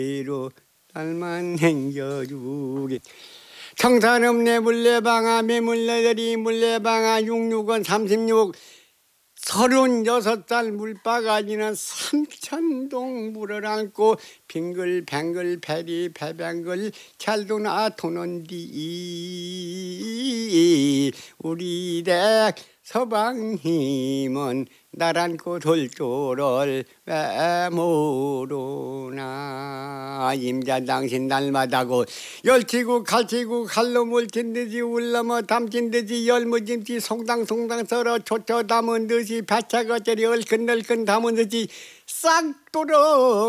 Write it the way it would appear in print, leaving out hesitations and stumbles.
로 딸만 행겨주기. 청산읍내 물레방아 매물레들이 물레방아 66원 36 36살 물바가지는 삼천동 물을 안고 빙글뱅글 배리 배뱅글 잘도나 도는디 우리 댁 서방님은 날 안고 돌 줄을 왜 모르나. 임자 당신 날마다고 열치고 갈치고 칼로 물친 듯이 울러머 담친 듯이 열무김치 송당송당 썰어 초초 담은 듯이 바차거짜리 얼큰얼큰 담은 듯이 싹 돌아